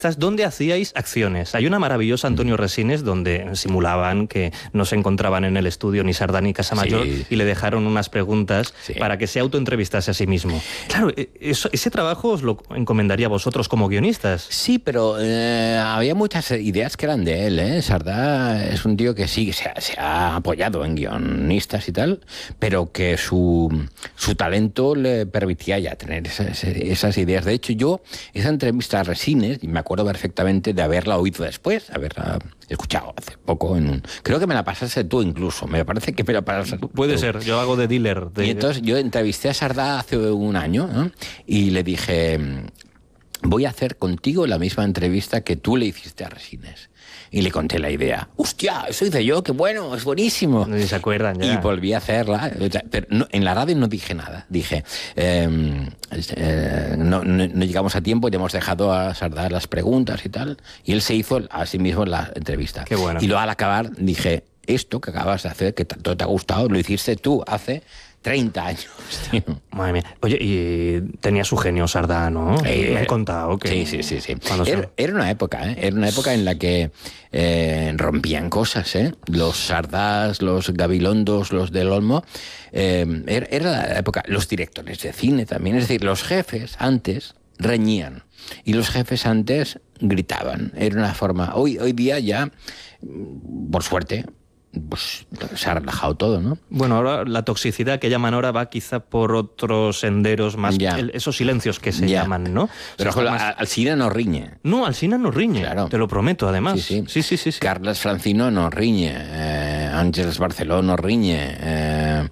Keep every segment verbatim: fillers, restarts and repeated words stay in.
donde hacíais acciones. Hay una maravillosa Antonio Resines donde simulaban que no se encontraban en el estudio ni Sardá ni Casamayor, sí, y le dejaron unas preguntas, sí, para que se autoentrevistase a sí mismo. Claro, eso, ese trabajo os lo encomendaría a vosotros como guionistas. Sí, pero eh, había muchas ideas que eran de él, ¿eh? Sardá es un tío que sí, se ha, se ha apoyado en guionistas y tal, pero que su, su talento le permitía ya tener esas, esas ideas. De hecho, yo, esa entrevista a Resines, y me acuerdo perfectamente de haberla oído después, haberla escuchado hace poco en un... Creo que me la pasaste tú incluso, me parece que me la pasaste tú. Puede ser, yo hago de dealer. De... Y entonces yo entrevisté a Sardá hace un año, ¿no? Y le dije, voy a hacer contigo la misma entrevista que tú le hiciste a Resines. Y le conté la idea. ¡Hostia! Eso hice yo, qué bueno, es buenísimo. No se acuerdan ya. Y volví a hacerla. Pero no, en la radio no dije nada. Dije, eh, eh, no, no, no llegamos a tiempo y le hemos dejado a Sardá las preguntas y tal. Y él se hizo a sí mismo la entrevista. Qué bueno. Y luego al acabar dije, esto que acabas de hacer, que tanto te ha gustado, lo hiciste tú hace treinta años, tío. Madre mía. Oye, y tenía su genio Sardá, ¿no? Eh, Me han contado que... Sí, sí, sí. sí. Era, se... era una época, ¿eh? Era una época en la que eh, rompían cosas, ¿eh? Los Sardás, los Gabilondos, los del Olmo. Eh, era, era la época... Los directores de cine también. Es decir, los jefes antes reñían. Y los jefes antes gritaban. Era una forma... Hoy, hoy día ya, por suerte... pues se ha relajado todo, ¿no? Bueno, ahora la toxicidad que llaman ahora va quizá por otros senderos más... El, esos silencios que se ya. llaman, ¿no? Pero o sea, más... al cine no riñe. No, al cine no riñe, claro. Te lo prometo, además. Sí, sí. sí, sí, sí, sí. Carles Francino no riñe, eh, Ángeles Barceló no riñe... Eh...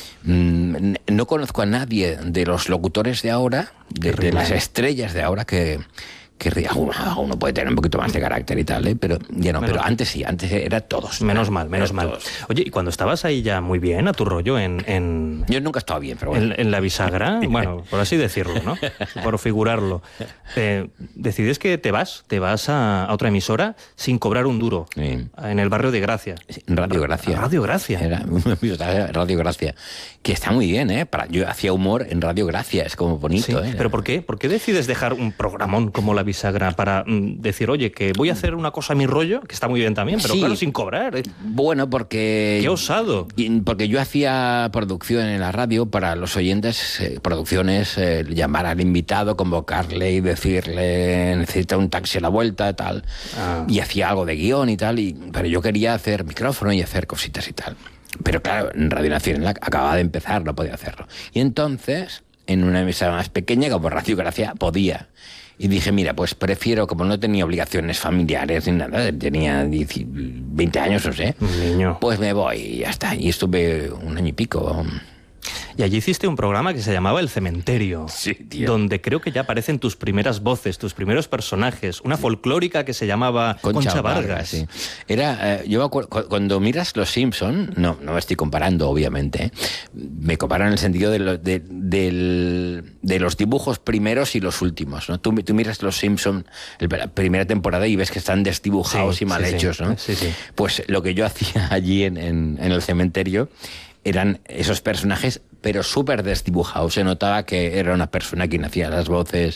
No conozco a nadie de los locutores de ahora, de, de las estrellas de ahora, que... que uno, uno puede tener un poquito más de carácter y tal, ¿eh? pero ya no, menos pero antes sí, antes era todos. Menos mal, menos mal. Todos. Oye, y cuando estabas ahí ya muy bien, a tu rollo, en... en Yo nunca he estado bien, pero bueno. En, en la bisagra, bueno, por así decirlo, ¿no? Por figurarlo. Eh, decides que te vas, te vas a, a otra emisora sin cobrar un duro, sí. En el barrio de Gracia. Radio Gracia. Radio Gracia. Era Radio Gracia, que está muy bien, ¿eh? Para, yo hacía humor en Radio Gracia, es como bonito, sí, ¿eh? ¿Pero por qué? ¿Por qué decides dejar un programón como la bisagra para mm, decir, oye, que voy a hacer una cosa a mi rollo, que está muy bien también, pero sí, claro, sin cobrar? ¿eh? Bueno, porque... ¡Qué osado! Porque yo hacía producción en la radio para los oyentes, eh, producciones, eh, llamar al invitado, convocarle y decirle, necesita un taxi a la vuelta, tal. Ah. Y hacía algo de guión y tal, y, pero yo quería hacer micrófono y hacer cositas y tal. Pero claro, en Radio Nacional acababa de empezar, no podía hacerlo. Y entonces, en una emisora más pequeña, como Radio Gracia, podía. Y dije, mira, pues prefiero, como no tenía obligaciones familiares ni nada, tenía veinte años, no sé, un niño, pues me voy y ya está. Y estuve un año y pico. Y allí hiciste un programa que se llamaba El Cementerio, sí, tío. Donde creo que ya aparecen tus primeras voces, tus primeros personajes. Una folclórica que se llamaba Concha, Concha Vargas. Vargas sí. Era, eh, yo me acuerdo, cuando miras Los Simpson, no, no me estoy comparando, obviamente, ¿eh? Me comparo en el sentido de, lo, de, de, de los dibujos primeros y los últimos, ¿no? Tú, tú miras Los Simpson, la primera temporada, y ves que están desdibujados sí, y mal sí, hechos, sí. ¿no? Sí, sí. Pues lo que yo hacía allí en, en, en El Cementerio eran esos personajes, pero súper desdibujados. Se notaba que era una persona quien hacía las voces.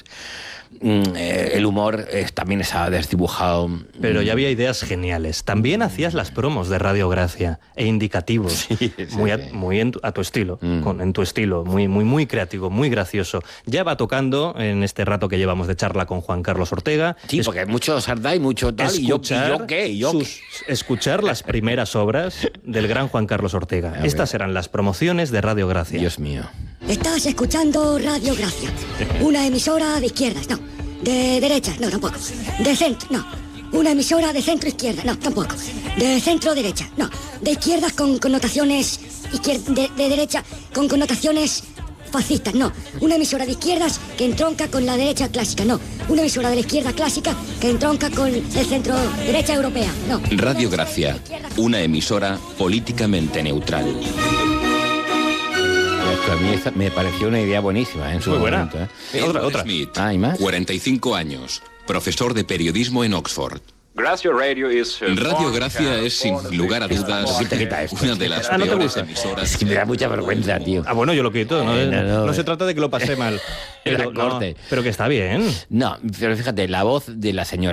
El humor eh, también estaba desdibujado. Pero ya había ideas geniales. También hacías las promos de Radio Gracia e indicativos, sí, sí, muy, a, sí. muy en tu, a tu estilo, mm. con, en tu estilo, muy, muy, muy creativo, muy gracioso. Ya va tocando en este rato que llevamos de charla con Juan Carlos Ortega. Sí, es, porque hay mucho Sardá y mucho tal. Escuchar, ¿Y yo, y yo qué? ¿Y yo sus, qué? Escuchar las primeras obras del gran Juan Carlos Ortega. Estas eran las promociones de Radio Gracia. Dios mío. Estás escuchando Radio Gracia, una emisora de izquierdas, no. De derecha, no, tampoco. De centro, no. Una emisora de centro-izquierda, no, tampoco. De centro-derecha, no. De izquierdas con connotaciones... Izquier- de, de derecha con connotaciones fascistas, no. Una emisora de izquierdas que entronca con la derecha clásica, no. Una emisora de la izquierda clásica que entronca con el centro-derecha europea, no. Radio Gracia, una emisora políticamente neutral. A mí me pareció una idea buenísima, ¿eh? En su Muy buena. momento, ¿eh? Sí, otra, otra. Smith, ah, ¿y más? cuarenta y cinco años, profesor de periodismo en Oxford. Gracia Radio, is Radio Gracia es, sin lugar a dudas, Quita, quita esto. una de las Ah, ¿no te peores gusta? emisoras. Es que me da mucha vergüenza, tío. Ah, bueno, yo lo quito. No, Eh, no, no, no eh. se trata de que lo pasé mal. Pero, Era corte. no, pero que está bien. No, pero fíjate, la voz de la señora